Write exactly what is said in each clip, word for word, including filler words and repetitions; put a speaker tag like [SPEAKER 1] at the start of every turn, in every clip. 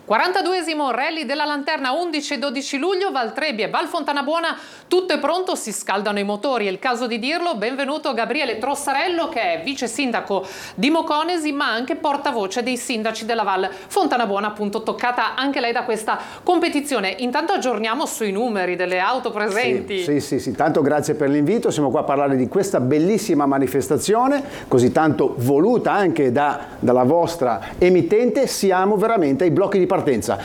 [SPEAKER 1] quarantaduesimo Rally della Lanterna, undici e dodici luglio, Valtrebbia e Val Fontanabuona, tutto è pronto, si scaldano i motori, è il caso di dirlo. Benvenuto Gabriele Trossarello, che è vice sindaco di Moconesi ma anche portavoce dei sindaci della Val Fontanabuona, appunto toccata anche lei da questa competizione. Intanto aggiorniamo sui numeri delle auto presenti.
[SPEAKER 2] Sì, sì, sì, sì. Tanto grazie per l'invito, siamo qua a parlare di questa bellissima manifestazione, così tanto voluta anche da, dalla vostra emittente. Siamo veramente ai blocchi di partenza.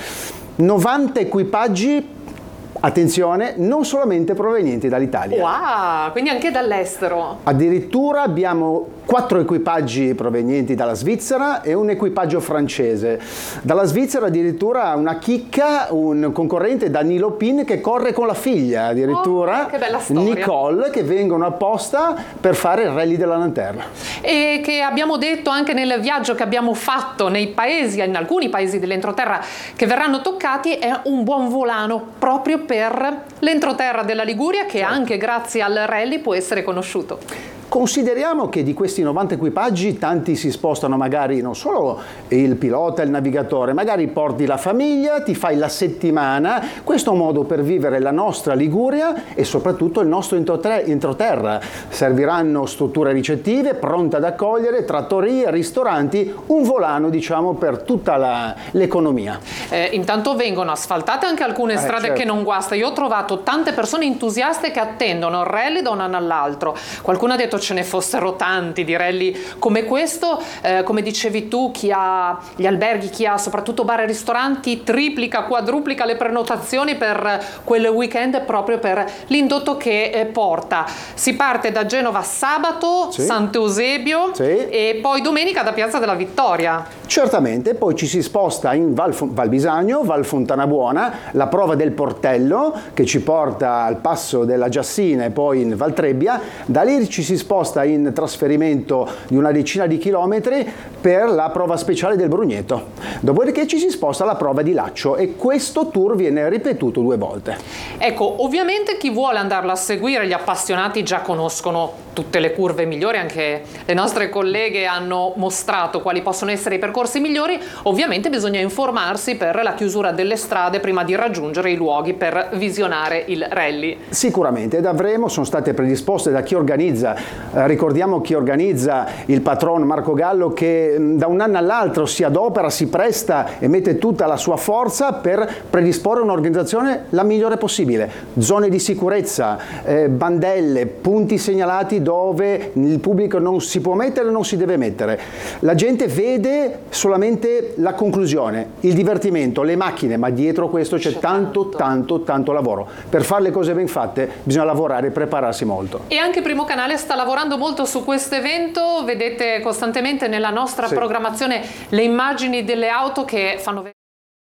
[SPEAKER 2] novanta equipaggi, attenzione, non solamente provenienti dall'Italia.
[SPEAKER 1] Wow, quindi anche dall'estero.
[SPEAKER 2] Addirittura abbiamo quattro equipaggi provenienti dalla Svizzera e un equipaggio francese. Dalla Svizzera addirittura una chicca, un concorrente, Danilo Pin, che corre con la figlia addirittura,
[SPEAKER 1] oh, che bella storia.
[SPEAKER 2] Nicole, che vengono apposta per fare il Rally della Lanterna.
[SPEAKER 1] E che abbiamo detto anche nel viaggio che abbiamo fatto nei paesi, in alcuni paesi dell'entroterra che verranno toccati, è un buon volano proprio per l'entroterra della Liguria, che certo, anche grazie al rally può essere conosciuto.
[SPEAKER 2] Consideriamo che di questi novanta equipaggi tanti si spostano, magari non solo il pilota e il navigatore, magari porti la famiglia, ti fai la settimana. Questo è un modo per vivere la nostra Liguria e soprattutto il nostro entroterra. Serviranno strutture ricettive pronte ad accogliere, trattorie, ristoranti, un volano, diciamo, per tutta l'economia.
[SPEAKER 1] Eh, intanto vengono asfaltate anche alcune strade eh, certo. che non guasta. Io ho trovato tante persone entusiaste che attendono il rally da un anno all'altro. Qualcuno ha detto ce ne fossero tanti di rally come questo. Eh, come dicevi tu, chi ha gli alberghi, chi ha soprattutto bar e ristoranti, triplica, quadruplica le prenotazioni per quel weekend proprio per l'indotto che eh, porta. Si parte da Genova sabato, sì. Sant'Eusebio, sì. e poi domenica da Piazza della Vittoria.
[SPEAKER 2] Certamente, poi ci si sposta in Val, Val Bisagno, Val Fontanabuona, la prova del portello che ci porta al passo della Giassina e poi in Valtrebbia. Da lì ci si sposta in trasferimento di una decina di chilometri per la prova speciale del Brugneto. Dopodiché ci si sposta alla prova di Laccio e questo tour viene ripetuto due volte.
[SPEAKER 1] Ecco, ovviamente chi vuole andarlo a seguire, gli appassionati già conoscono tutte le curve migliori, anche le nostre colleghe hanno mostrato quali possono essere i percorsi migliori. Ovviamente bisogna informarsi per la chiusura delle strade prima di raggiungere i luoghi per visionare il rally.
[SPEAKER 2] Sicuramente, ed avremo, sono state predisposte da chi organizza, eh, ricordiamo chi organizza, il patron Marco Gallo, che mh, da un anno all'altro si adopera, si presta e mette tutta la sua forza per predisporre un'organizzazione la migliore possibile. Zone di sicurezza, eh, bandelle, punti segnalati dove il pubblico non si può mettere e non si deve mettere. La gente vede solamente la conclusione, il divertimento, le macchine, ma dietro questo c'è tanto, tanto, tanto lavoro. Per fare le cose ben fatte bisogna lavorare e prepararsi molto.
[SPEAKER 1] E anche Primo Canale sta lavorando molto su questo evento, vedete costantemente nella nostra sì. programmazione le immagini delle auto che fanno vedere